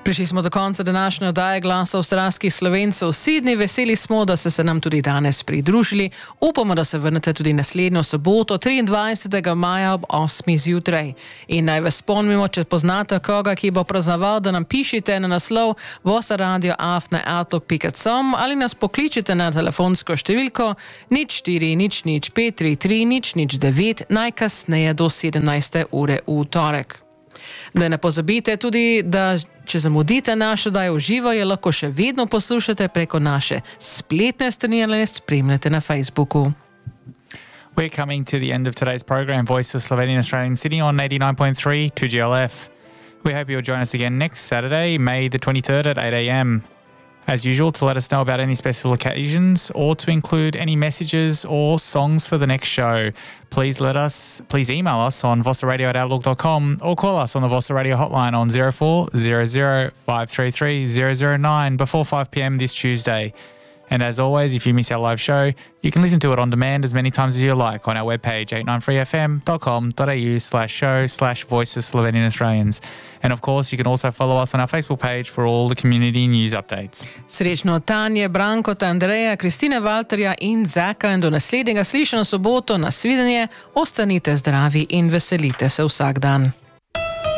Prišli smo do konca današnje oddaje Glasa avstralskih Slovencev v Sydney. Veseli smo, da ste se nam tudi danes pridružili. Upamo, da se vrnete tudi naslednjo soboto, 23. maja ob 8. zjutraj. In naj vas spomnimo, če poznate koga, ki bo praznoval, da nam pišite na naslov vosaradioafna@outlook.com ali nas pokličite na telefonsko številko 0400533009 najkasneje do 17. ure v torek. Da ne pozabite tudi, da če zamudite našo oddajo v živo, jo lahko še vedno poslušate preko naše spletne strani ali nas spremljate na Facebooku. We're coming to the end of today's program, Voice of Slovenian Australian Sydney on 89.3 2GLF. We hope you'll join us again next Saturday, May the 23rd at 8 a.m. As usual, to let us know about any special occasions or to include any messages or songs for the next show, please email us on vossaradio@outlook.com or call us on the Vossa Radio hotline on 0400 533 009 before 5 p.m. this Tuesday. And as always, if you miss our live show, you can listen to it on demand as many times as you like on our webpage 893fm.com.au/show/Voice of Slovenian Australians. And of course, you can also follow us on our Facebook page for all the community news updates. Srečno Tanje, Brankota, Andreja, Kristine Valterja in Zaka in do naslednjega slišanja soboto. Nasvidenje, ostanite zdravi in veselite se vsak dan.